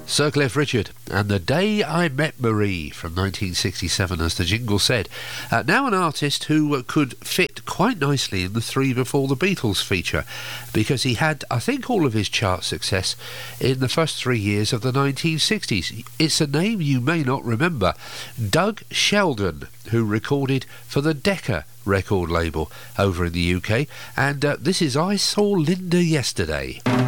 Sir Cliff Richard and The Day I Met Marie from 1967, as the jingle said. Now an artist who could fit quite nicely in the Three Before the Beatles feature, because he had, I think, all of his chart success in the first 3 years of the 1960s. It's a name you may not remember. Doug Sheldon, who recorded for the Decca record label over in the UK. And this is I Saw Linda Yesterday.